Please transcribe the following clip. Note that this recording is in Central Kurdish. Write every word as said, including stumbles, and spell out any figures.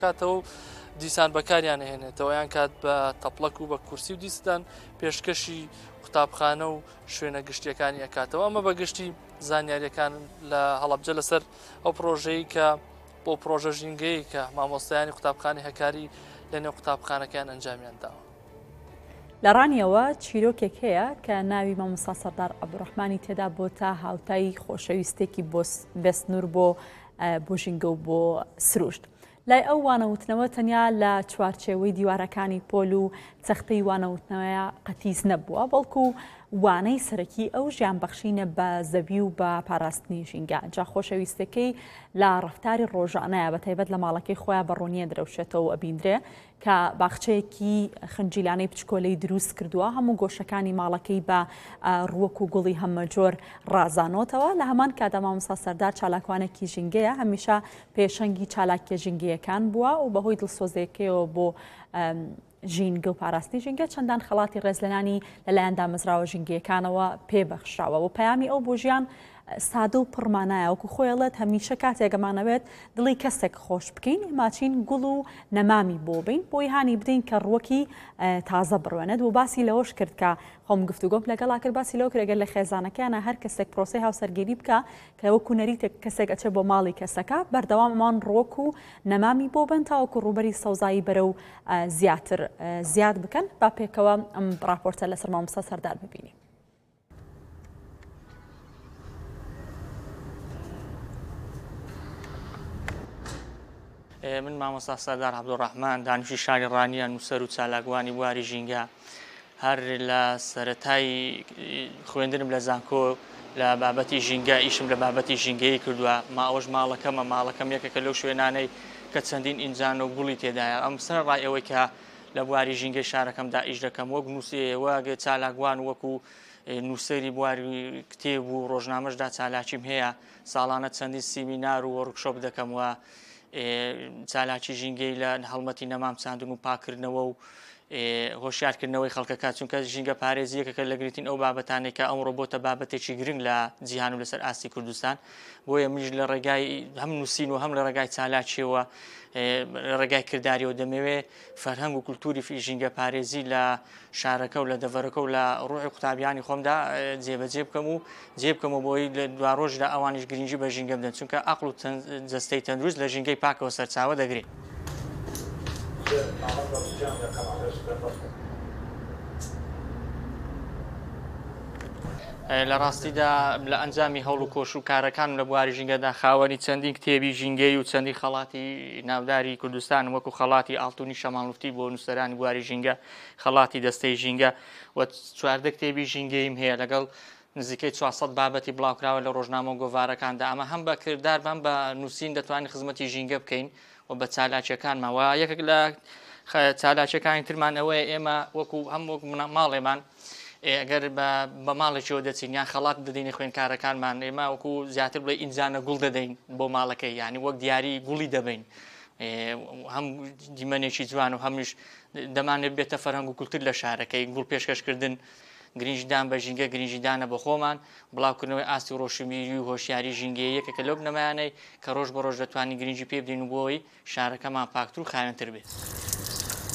کاتەوە دیسان بەکاریان هێنێتەوە یان کات بە تەپڵک و بە کورسی و دیستان پێشکەشی قوتابخانە و شوێنە گشتیەکانی ئەکاتەوە. ئەمە بەگشتی زانیاریەکان لە هەڵەبجە لەسەر ئەو پرۆژەی کە بۆ پرۆژە ژینگەیە کە مامۆستایانی قوتابخانی هەکاری لەنێو قوتابخانەکان ئەنجامیان داوە. لە ڕانیەوە چیرۆکێک هەیە کە ناوی مامۆستا سەردار عەبدوڕەحمانی تێدا بۆ تا هاوتایی خۆشەویستێکی بێسنوور بۆ بۆ ژینگە و بۆ سروشت. لای ئەو وانەوتنەوە تەنیا لە چوارچێوەی دیوارەکانی پۆل و چەختەی وانەوتنەوەیە قەتیس نەبووە، بەڵکو وانەی سەرەکی ئەو ژیانبەخشینە بە زەوی و بە پاراستنی ژینگە. جا خۆشەویستەکەی لە ڕەفتاری ڕۆژانەیە بە تایبەت لە ماڵەکەی خۆیان بەڕوونیە درەوشێتەوە و ئەبیندرێ کە باخچەیەکی خنجیلانەی بچکۆلەی دروست کردووە، هەموو گۆشەکانی ماڵەکەی بە ڕووەک و گوڵی هەمەجۆر ڕازانۆتەوە. لە هەمان کادا مامۆستا سەردار چالاکوانێکی ژینگەیە، هەمیشە پێشەنگی چالاکیە ژینگەیەکان بووە و بەهۆی دڵسۆزیەکەیەوە بۆ ژینگە و پاراستنی ژینگە چەندان خەڵاتی ڕێزلێنانی لەلایەن دامەزراوە ژینگەیەکانەوە پێبەخشراوە و پەیامی ئەو بۆ ژیان سادە و پڕمانایە، وەکو خۆیڵێت هەمیشە کاتێکەمانەوێت دڵی کەسێک خۆش بکەین ماچین گوڵ و نەمامی بۆ بین بۆی هانی بدەین کە ڕووەکی تازە بڕوێنێت و باسی لەوەش کرد کە خۆم گفتوگۆم لەگەڵا کرد باسی لەوە کرێگەر لە خێزانەکانە هەر کەسێک پرۆسەی هاوسەرگیری بکە کە وەکو نەریتێک کەسێک ئەچێ بۆ ماڵی کەسەکە بەردەوام ئەمان ڕووەک و نەمامی بۆ بن تاوەکو ڕووبەری سەوزایی بەرە و زیاتر زیاد بکەن. با پێکەوە ئەم راپۆرتە لەسەر مامۆستا سەردار ببینیم. من مامۆستا سەردار عەبدوڕەحمان دانیشتووی شاری ڕانیە، نووسەر و چالاکوانی بواری ژینگە. هەر لە سەرەتای خوێندنم لە زانکۆ لە بابەتی ژینگە ئیشم لە بابەتی ژینگەیی کردووە. ما ئەوەش ماڵەکەمە ماڵەکەم یەکێکە لەو شوێنانەی کە چەندین ئینجان و گوڵی تێدایە. ئەم سەر ڕای ئەوەی کە لە بواری ژینگەی شارەکەمدا ئیش دەکەم وەک نووسێوە چالاکوان وەکو نووسەری بواری کتێب و ڕۆژنامەشدا چالاکیم هەیە. ساڵانە چەندین سیمینار و وەرکشۆپ دەکەمەوە چالاکی ژینگەی لە هەڵمەتی نەمام چاندن و پاکردنەوە و هۆشیارکردنەوەی خەڵکەکە، چونکە ژینگە پارێزیەکەکە لە گرنگترین ئەو بابەتانێک کە ئەمڕۆ بۆتە بابەتێکی گرنگ لە جیهان و لەسەر ئاستی کوردستان. بۆیە منیش لە ڕێگای هەم نووسین و هەم لە ڕێگای چالاکیەوە لە ڕێگای کردداریەوە دەمەوێ فەرهەنگ و کولتوری ژینگە پارێزی لە شارەکە و لە دەڤەرەکە و لە ڕووی قوتابیانی خۆمدا جێبەجێ بکەم و جێ بکەمەوە بۆی لە دوا ڕۆژدا ئەوانیش گرنگی بە ژینگە بدەن، چونکە عەقڵ و جەستەی تەندروست لە ژینگەی پاکەوە سەرچاوە دەگرێت. لە ڕاستیدا لە ئەنجامی هەوڵ و کۆش و کارەکان لە بواری ژینگەدا خاوەنی چەندین کتێبی ژینگەی و چەندی خەڵاتی ناوداری کوردستان وەکو خەڵاتی ئاڵتوونی شەماڵموفتی بۆ نووسەرانی بواری ژینگە، خەڵاتی دەستەی ژینگە و چواردە کتێبی ژینگەیم هەیە لەگەڵ نزیکەی چوارسەد بابەتی بڵاوکراوە لە ڕۆژنامە گۆڤارەکاندا. ئەمە هەم بە کردار بەم بە نووسین دەتوانین خزمەتی ژینگە بکەین و بە چالاکیەکانمەوە. یەکێک لە چالاکیەکانی ترمان ئەوەیە ئێمە وەکو هەم وەک ماڵێمان ئەگەر بە ماڵێکەوە دەچین یان خەڵات دەدەینە خوێندکارەکانمان، ئێمە وەکو زیاتر بڵێ ئینجانە گوڵ دەدەین بۆ ماڵەکەی، یعنی وەک دیاری گوڵی دەبین. هەم دیمەنێکی جوان و هەمیش دەمانێت بێتە فەرهەنگ و کولتور لە شارەکەی. گوڵ پێشکەشکردن گرنگدان بە ژینگە گرنگدانە بە خۆمان، بڵاوکردنەوەی ئاستی ڕۆشنبیری و هۆشیاری ژینگەیە یەکێکە لەو بنەمایانەی کە ڕۆژ بە ڕۆژ دەتوانین گرنگی پێ بدەین و بۆی شارەکەمان پاکتر و خاوێنتر بێت.